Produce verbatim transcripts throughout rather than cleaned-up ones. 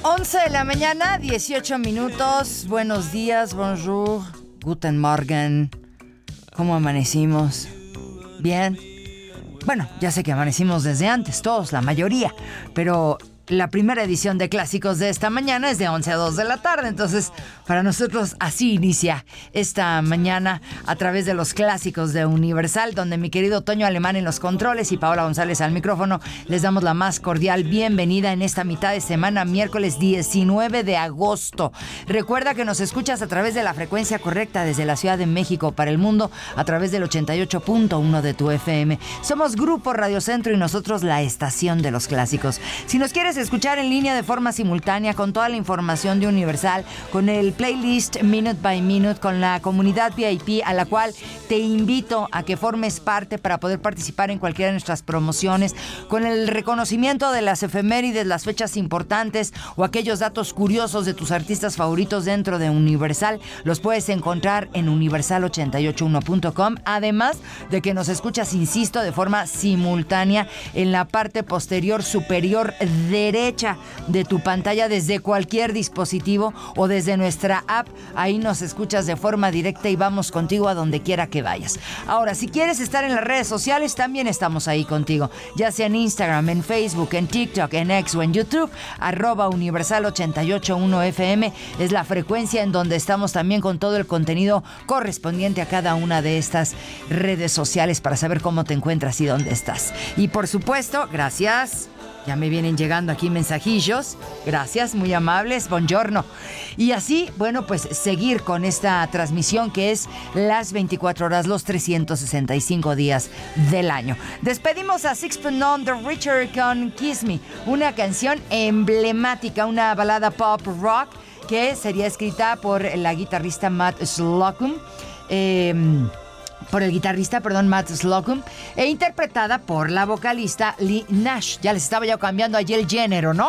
once de la mañana, dieciocho minutos. Buenos días, bonjour, guten Morgen. ¿Cómo amanecimos? ¿Bien? Bueno, ya sé que amanecimos desde antes, todos, la mayoría, pero la primera edición de Clásicos de esta mañana es de once a dos de la tarde, entonces para nosotros así inicia esta mañana a través de los Clásicos de Universal, donde mi querido Toño Alemán en los controles y Paola González al micrófono les damos la más cordial bienvenida en esta mitad de semana, miércoles diecinueve de agosto. Recuerda que nos escuchas a través de la frecuencia correcta desde la Ciudad de México para el mundo a través del ochenta y ocho punto uno de tu F M. Somos Grupo Radio Centro y nosotros la estación de los clásicos. Si nos quieres escuchar en línea de forma simultánea con toda la información de Universal, con el playlist Minute by Minute, con la comunidad V I P a la cual te invito a que formes parte para poder participar en cualquiera de nuestras promociones, con el reconocimiento de las efemérides, las fechas importantes o aquellos datos curiosos de tus artistas favoritos dentro de Universal, los puedes encontrar en universal ochenta y ocho uno punto com, además de que nos escuchas, insisto, de forma simultánea en la parte posterior superior de derecha de tu pantalla desde cualquier dispositivo o desde nuestra app. Ahí nos escuchas de forma directa y vamos contigo a donde quiera que vayas. Ahora, si quieres estar en las redes sociales, también estamos ahí contigo, ya sea en Instagram, en Facebook, en TikTok, en X o en YouTube. Arroba Universal ochenta y ocho punto uno F M es la frecuencia en donde estamos también con todo el contenido correspondiente a cada una de estas redes sociales para saber cómo te encuentras y dónde estás. Y por supuesto, gracias. Ya me vienen llegando aquí mensajillos. Gracias, muy amables. Buongiorno. Y así, bueno, pues seguir con esta transmisión que es las veinticuatro horas, los trescientos sesenta y cinco días del año. Despedimos a Six Feet Under Richard con Kiss Me, una canción emblemática, una balada pop rock que sería escrita por la guitarrista Matt Slocum. Eh... por el guitarrista, perdón, Matt Slocum, e interpretada por la vocalista Leigh Nash. Ya les estaba yo cambiando allí el género, ¿no?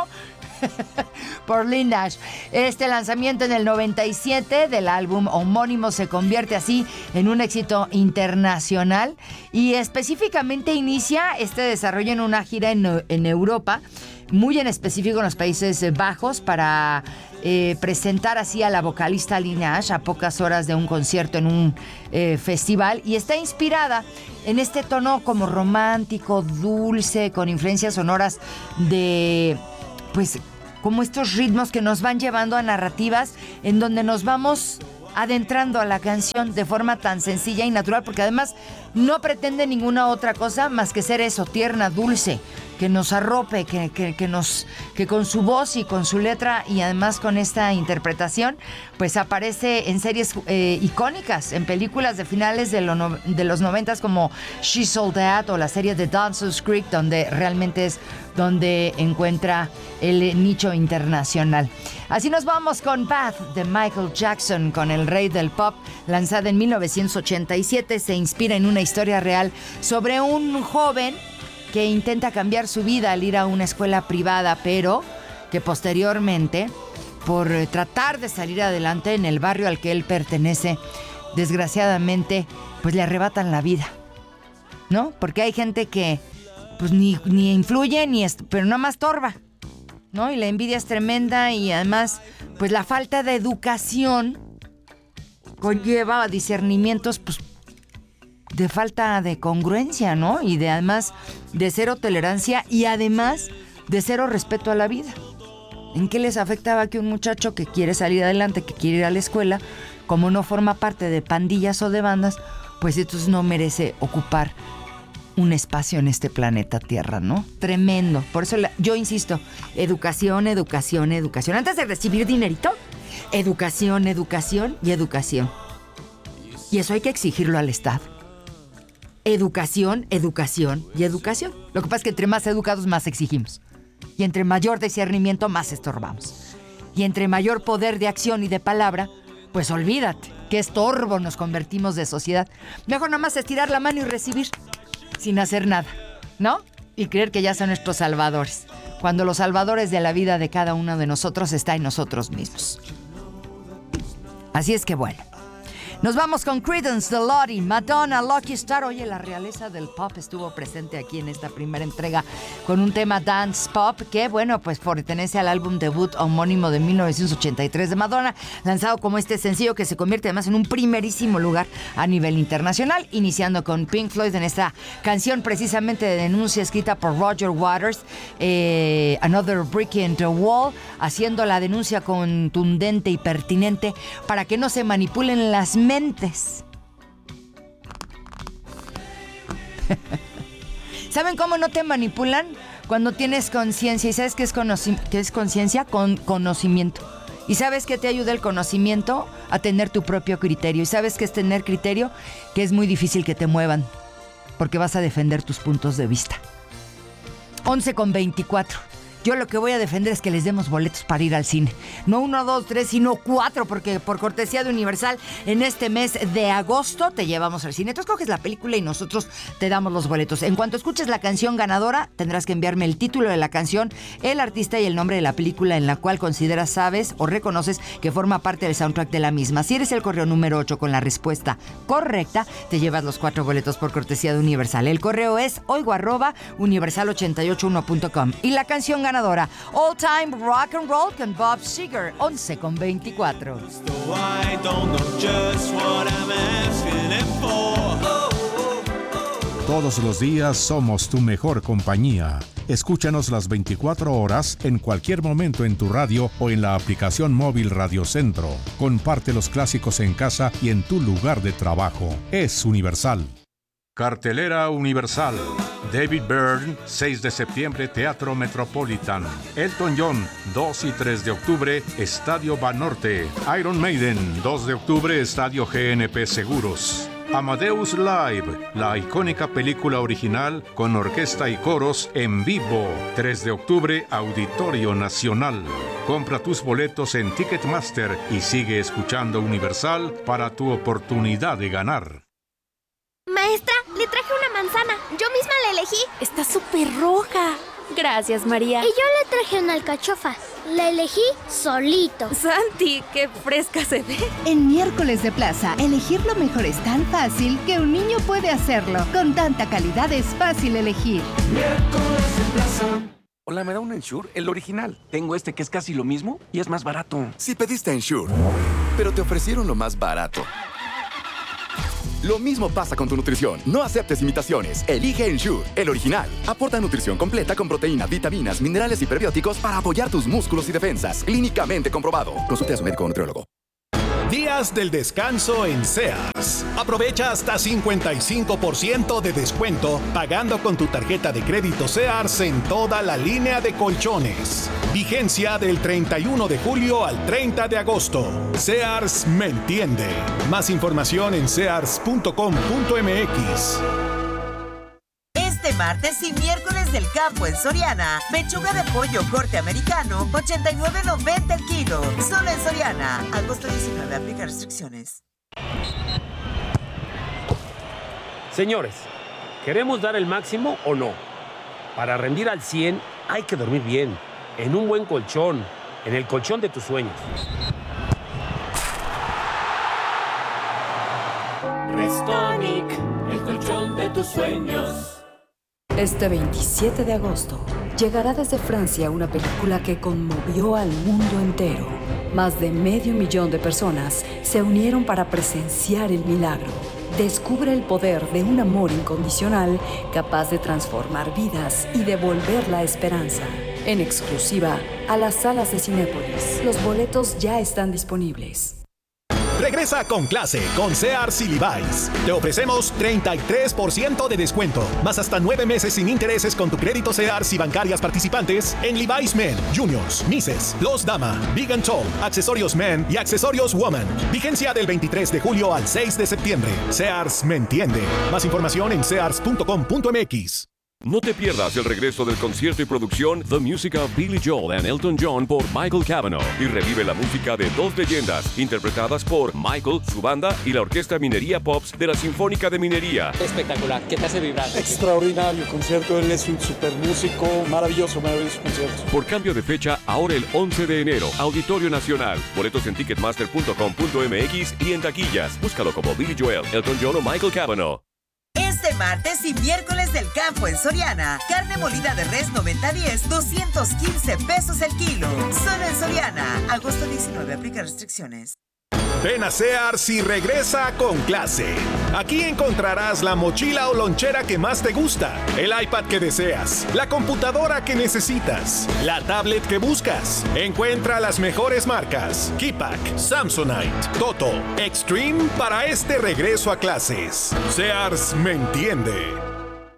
por Leigh Nash. Este lanzamiento en el noventa y siete del álbum homónimo se convierte así en un éxito internacional y específicamente inicia este desarrollo en una gira en, en Europa, muy en específico en los Países Bajos, para eh, presentar así a la vocalista Leigh Nash a pocas horas de un concierto en un eh, festival, y está inspirada en este tono como romántico, dulce, con influencias sonoras de, pues, como estos ritmos que nos van llevando a narrativas en donde nos vamos adentrando a la canción de forma tan sencilla y natural, porque además no pretende ninguna otra cosa más que ser eso, tierna, dulce, que nos arrope, que, que, que nos, que con su voz y con su letra y además con esta interpretación, pues aparece en series eh, icónicas, en películas de finales de, lo no, de los noventas como She Sold That o la serie de Dawson's Creek, donde realmente es donde encuentra el nicho internacional. Así nos vamos con Bath de Michael Jackson, con el rey del pop, lanzada en mil novecientos ochenta y siete. Se inspira en una historia real sobre un joven que intenta cambiar su vida al ir a una escuela privada, pero que posteriormente, por tratar de salir adelante en el barrio al que él pertenece, desgraciadamente, pues le arrebatan la vida, ¿no? Porque hay gente que pues ni, ni influye, ni est- pero nada más torba, ¿no? Y la envidia es tremenda, y además, pues la falta de educación conlleva discernimientos, pues, de falta de congruencia, ¿no? Y de además de cero tolerancia y además de cero respeto a la vida. ¿En qué les afectaba que un muchacho que quiere salir adelante, que quiere ir a la escuela, como no forma parte de pandillas o de bandas, pues entonces no merece ocupar un espacio en este planeta Tierra, ¿no? Tremendo. Por eso la, yo insisto, educación, educación, educación. Antes de recibir dinerito, educación, educación y educación. Y eso hay que exigirlo al Estado. Educación, educación y educación. Lo que pasa es que entre más educados, más exigimos. Y entre mayor discernimiento, más estorbamos. Y entre mayor poder de acción y de palabra, pues olvídate, qué estorbo nos convertimos de sociedad. Mejor nada más estirar la mano y recibir, sin hacer nada, ¿no? Y creer que ya son nuestros salvadores, cuando los salvadores de la vida de cada uno de nosotros está en nosotros mismos. Así es que bueno, Nos vamos con Creedence, The Lottie, Madonna, Lucky Star. Oye, la realeza del pop estuvo presente aquí en esta primera entrega con un tema dance pop que, bueno, pues pertenece al álbum debut homónimo de mil novecientos ochenta y tres de Madonna, lanzado como este sencillo que se convierte además en un primerísimo lugar a nivel internacional, iniciando con Pink Floyd en esta canción precisamente de denuncia escrita por Roger Waters, eh, Another Brick in the Wall, haciendo la denuncia contundente y pertinente para que no se manipulen las mentes. ¿Saben cómo no te manipulan? Cuando tienes conciencia. ¿Y sabes qué es, conoci- qué es conciencia? Con conocimiento. ¿Y sabes qué te ayuda el conocimiento? A tener tu propio criterio. ¿Y sabes qué es tener criterio? Que es muy difícil que te muevan, porque vas a defender tus puntos de vista. once con veinticuatro. Yo lo que voy a defender es que les demos boletos para ir al cine. No uno, dos, tres, sino cuatro, porque por cortesía de Universal, en este mes de agosto te llevamos al cine. Tú escoges la película y nosotros te damos los boletos. En cuanto escuches la canción ganadora, tendrás que enviarme el título de la canción, el artista y el nombre de la película en la cual consideras, sabes o reconoces que forma parte del soundtrack de la misma. Si eres el correo número ocho con la respuesta correcta, te llevas los cuatro boletos por cortesía de Universal. El correo es oigo arroba universal ochenta y ocho uno punto com. Y la canción ganadora, All Time Rock and Roll con Bob Seger, once con veinticuatro. Todos los días somos tu mejor compañía. Escúchanos las veinticuatro horas en cualquier momento en tu radio o en la aplicación móvil Radio Centro. Comparte los clásicos en casa y en tu lugar de trabajo. Es Universal. Cartelera Universal. David Byrne, seis de septiembre, Teatro Metropolitan. Elton John, dos y tres de octubre, Estadio Banorte. Iron Maiden, dos de octubre, Estadio G N P Seguros. Amadeus Live, la icónica película original con orquesta y coros en vivo. tres de octubre, Auditorio Nacional. Compra tus boletos en Ticketmaster y sigue escuchando Universal para tu oportunidad de ganar. Maestra, le traje una manzana. Yo misma la elegí. Está súper roja. Gracias, María. Y yo le traje una alcachofa. La elegí solito. Santi, qué fresca se ve. En Miércoles de Plaza, elegir lo mejor es tan fácil que un niño puede hacerlo. Con tanta calidad es fácil elegir. Miércoles de Plaza. Hola, ¿me da un Ensure? El original. Tengo este que es casi lo mismo y es más barato. Si pediste Ensure, pero te ofrecieron lo más barato. Lo mismo pasa con tu nutrición. No aceptes imitaciones. Elige Ensure, el original. Aporta nutrición completa con proteínas, vitaminas, minerales y prebióticos para apoyar tus músculos y defensas. Clínicamente comprobado. Consulte a su médico o nutriólogo. Días del descanso en Sears. Aprovecha hasta cincuenta y cinco por ciento de descuento pagando con tu tarjeta de crédito Sears en toda la línea de colchones. Vigencia del treinta y uno de julio al treinta de agosto. Sears me entiende. Más información en sears punto com punto m x. Este martes y miércoles del campo en Soriana. Pechuga de pollo corte americano, ochenta y nueve noventa el kilo. Solo en Soriana. Agosto diecinueve, aplica restricciones. Señores, ¿queremos dar el máximo o no? Para rendir al cien hay que dormir bien, en un buen colchón, en el colchón de tus sueños. Restonic, el colchón de tus sueños. Este veintisiete de agosto llegará desde Francia una película que conmovió al mundo entero. Más de medio millón de personas se unieron para presenciar el milagro. Descubre el poder de un amor incondicional capaz de transformar vidas y devolver la esperanza. En exclusiva a las salas de Cinépolis. Los boletos ya están disponibles. Regresa con clase con Sears y Levi's. Te ofrecemos treinta y tres por ciento de descuento, más hasta nueve meses sin intereses con tu crédito Sears y bancarias participantes en Levi's Men, Juniors, Misses, Los Dama, Big and Tall, Accesorios Men y Accesorios Woman. Vigencia del veintitrés de julio al seis de septiembre. Sears me entiende. Más información en sears punto com punto m x. No te pierdas el regreso del concierto y producción The Music of Billy Joel and Elton John por Michael Cavanaugh y revive la música de dos leyendas interpretadas por Michael, su banda y la Orquesta Minería Pops de la Sinfónica de Minería. Espectacular, ¿qué te hace vibrar? Extraordinario concierto, él es un super músico, maravilloso, maravilloso concierto. Por cambio de fecha, ahora el once de enero, Auditorio Nacional. Boletos en ticketmaster punto com punto m x y en taquillas. Búscalo como Billy Joel, Elton John o Michael Cavanaugh. Este martes y miércoles del campo en Soriana. Carne molida de res noventa diez, doscientos quince pesos el kilo. Solo en Soriana. Agosto diecinueve, aplica restricciones. Ven a Sears y regresa con clase. Aquí encontrarás la mochila o lonchera que más te gusta, el iPad que deseas, la computadora que necesitas, la tablet que buscas. Encuentra las mejores marcas: Keypack, Samsonite, Toto, Extreme para este regreso a clases. Sears me entiende.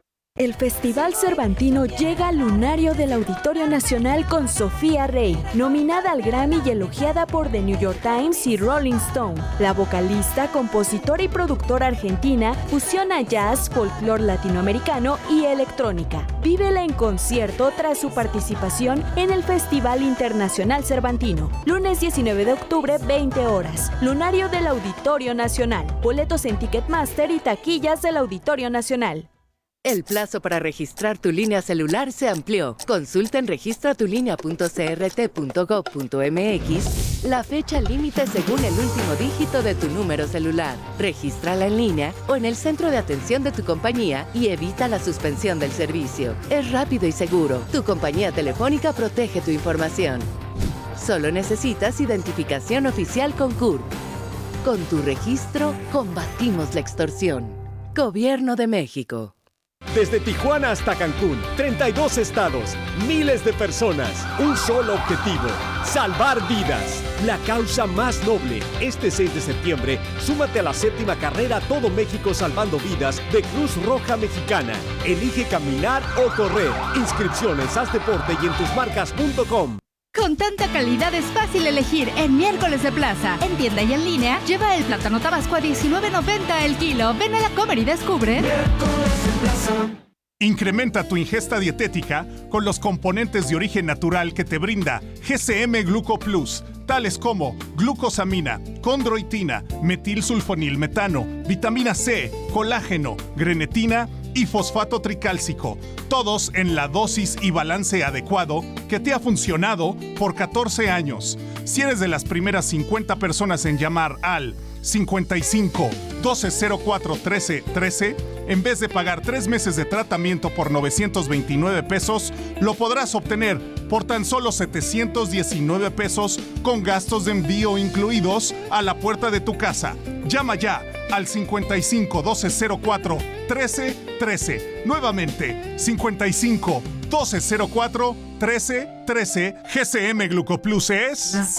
El Festival Cervantino llega al lunario del Auditorio Nacional con Sofía Rey, nominada al Grammy y elogiada por The New York Times y Rolling Stone. La vocalista, compositora y productora argentina fusiona jazz, folclore latinoamericano y electrónica. Vívela en concierto tras su participación en el Festival Internacional Cervantino. Lunes diecinueve de octubre, veinte horas. Lunario del Auditorio Nacional. Boletos en Ticketmaster y taquillas del Auditorio Nacional. El plazo para registrar tu línea celular se amplió. Consulta en registra tu línea punto c r t punto gov punto m x la fecha límite según el último dígito de tu número celular. Regístrala en línea o en el centro de atención de tu compañía y evita la suspensión del servicio. Es rápido y seguro. Tu compañía telefónica protege tu información. Solo necesitas identificación oficial con C U R P. Con tu registro, combatimos la extorsión. Gobierno de México. Desde Tijuana hasta Cancún, treinta y dos estados, miles de personas, un solo objetivo: salvar vidas. La causa más noble. Este seis de septiembre, súmate a la séptima carrera Todo México Salvando Vidas de Cruz Roja Mexicana. Elige caminar o correr. Inscripciones, haz deporte y en tus marcas punto com. Con tanta calidad es fácil elegir en Miércoles de Plaza. En tienda y en línea, lleva el plátano tabasco a diecinueve noventa el kilo. Ven a la Comer y descubre. Miércoles de Plaza. Incrementa tu ingesta dietética con los componentes de origen natural que te brinda G C M Gluco Plus, tales como glucosamina, condroitina, metilsulfonilmetano, vitamina C, colágeno, grenetina y fosfato tricálcico, todos en la dosis y balance adecuado que te ha funcionado por catorce años. Si eres de las primeras cincuenta personas en llamar al cincuenta y cinco, doce cero cuatro, trece, trece, en vez de pagar tres meses de tratamiento por novecientos veintinueve pesos, lo podrás obtener por tan solo setecientos diecinueve pesos con gastos de envío incluidos a la puerta de tu casa. Llama ya al cincuenta y cinco, doce cero cuatro, trece, trece. Nuevamente, cincuenta y cinco, doce cero cuatro, trece, trece. G C M Glucoplus es la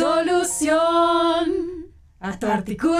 solución a tu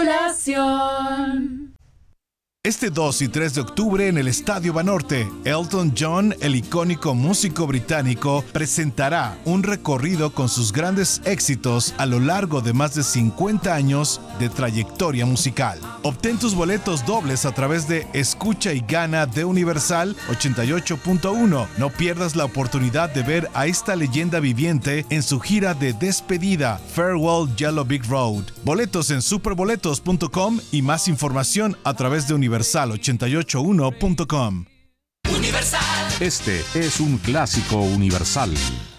articulación. Este dos y tres de octubre en el Estadio Banorte, Elton John, el icónico músico británico, presentará un recorrido con sus grandes éxitos a lo largo de más de cincuenta años de trayectoria musical. Obtén tus boletos dobles a través de Escucha y Gana de Universal ochenta y ocho punto uno. No pierdas la oportunidad de ver a esta leyenda viviente en su gira de despedida, Farewell Yellow Brick Road. Boletos en superboletos punto com y más información a través de Universal ochenta y ocho uno punto com. Universal. Este es un clásico Universal.